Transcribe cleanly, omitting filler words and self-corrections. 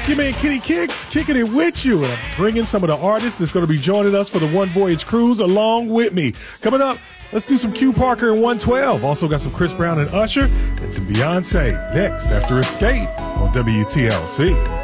Your man Kenny Kicks kicking it with you, and I'm bringing some of the artists that's going to be joining us for the One Voyage Cruise along with me. Coming up, let's do some Q Parker and 112. Also got some Chris Brown and Usher and some Beyonce next after Escape on WTLC.